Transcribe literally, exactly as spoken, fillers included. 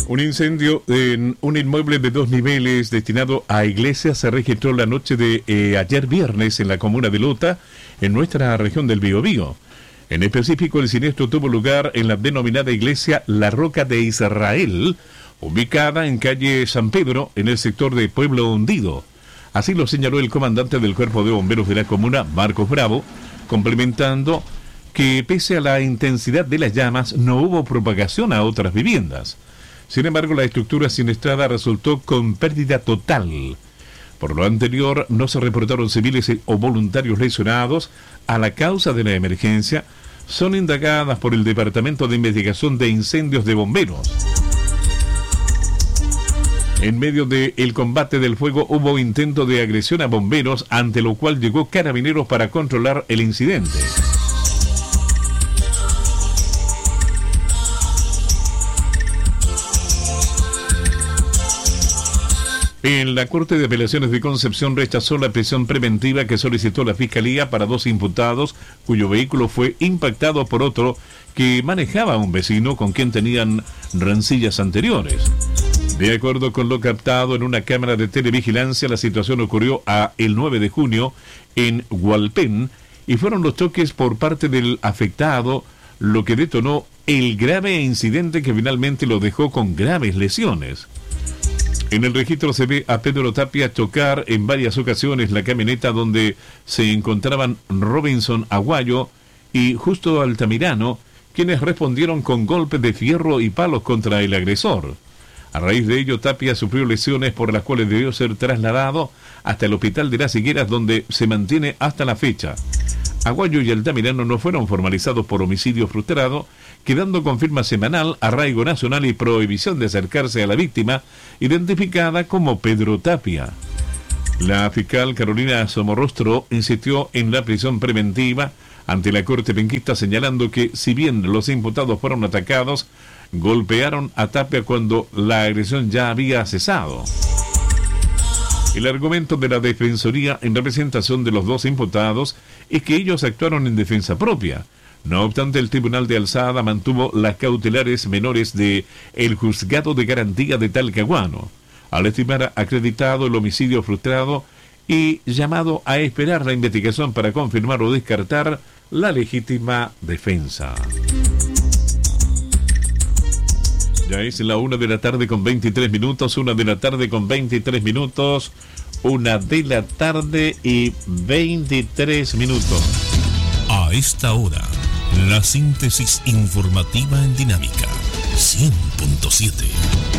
Un incendio en un inmueble de dos niveles destinado a iglesias se registró la noche de eh, ayer viernes en la comuna de Lota, en nuestra región del Biobío. En específico, el siniestro tuvo lugar en la denominada iglesia La Roca de Israel, ubicada en calle San Pedro, en el sector de Pueblo Hundido. Así lo señaló el comandante del Cuerpo de Bomberos de la comuna, Marcos Bravo, complementando que pese a la intensidad de las llamas, no hubo propagación a otras viviendas. Sin embargo, la estructura siniestrada resultó con pérdida total. Por lo anterior, no se reportaron civiles o voluntarios lesionados. A la causa de la emergencia son indagadas por el Departamento de Investigación de Incendios de Bomberos. En medio del combate del fuego hubo intento de agresión a bomberos, ante lo cual llegó Carabineros para controlar el incidente. En la Corte de Apelaciones de Concepción rechazó la prisión preventiva que solicitó la Fiscalía para dos imputados cuyo vehículo fue impactado por otro que manejaba a un vecino con quien tenían rencillas anteriores. De acuerdo con lo captado en una cámara de televigilancia, la situación ocurrió a el nueve de junio en Hualpén y fueron los choques por parte del afectado lo que detonó el grave incidente que finalmente lo dejó con graves lesiones. En el registro se ve a Pedro Tapia chocar en varias ocasiones la camioneta donde se encontraban Robinson Aguayo y Justo Altamirano, quienes respondieron con golpes de fierro y palos contra el agresor. A raíz de ello, Tapia sufrió lesiones por las cuales debió ser trasladado hasta el Hospital de las Higueras, donde se mantiene hasta la fecha. Aguayo y Altamirano no fueron formalizados por homicidio frustrado, quedando con firma semanal, arraigo nacional y prohibición de acercarse a la víctima, identificada como Pedro Tapia. La fiscal Carolina Somorrostro insistió en la prisión preventiva ante la Corte Penquista, señalando que si bien los imputados fueron atacados, golpearon a Tapia cuando la agresión ya había cesado. El argumento de la Defensoría en representación de los dos imputados es que ellos actuaron en defensa propia. No obstante, el Tribunal de Alzada mantuvo las cautelares menores de el Juzgado de Garantía de Talcahuano, al estimar acreditado el homicidio frustrado y llamado a esperar la investigación para confirmar o descartar la legítima defensa. Ya es la una de la tarde con veintitrés minutos, una de la tarde con veintitrés minutos, una de la tarde y veintitrés minutos. A esta hora, la síntesis informativa en Dinámica cien punto siete.